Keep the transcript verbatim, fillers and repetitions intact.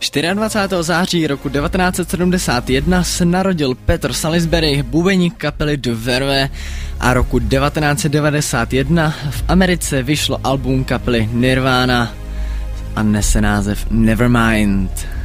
dvacátého čtvrtého září roku devatenáct set sedmdesát jedna se narodil Peter Salisbury, bubeník kapely The Verve, a roku devatenáct set devadesát jedna v Americe vyšlo album kapely Nirvana a nese název Nevermind.